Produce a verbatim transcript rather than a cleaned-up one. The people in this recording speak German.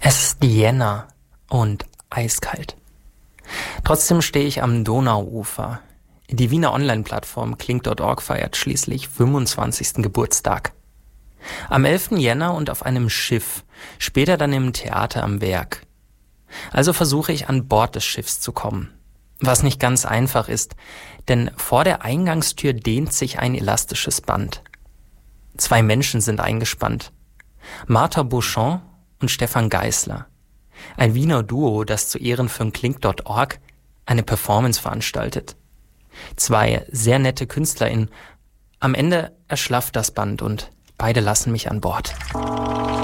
Es ist Jänner und eiskalt. Trotzdem stehe ich am Donauufer. Die Wiener Online-Plattform kling Punkt org feiert schließlich fünfundzwanzigsten Geburtstag. Am elften Jänner und auf einem Schiff, später dann im Theater am Werk. Also versuche ich an Bord des Schiffs zu kommen. Was nicht ganz einfach ist, denn vor der Eingangstür dehnt sich ein elastisches Band. Zwei Menschen sind eingespannt. Martha Beauchamp und Stefan Geisler. Ein Wiener Duo, das zu Ehren von kling Punkt org eine Performance veranstaltet. Zwei sehr nette KünstlerInnen. Am Ende erschlafft das Band und beide lassen mich an Bord.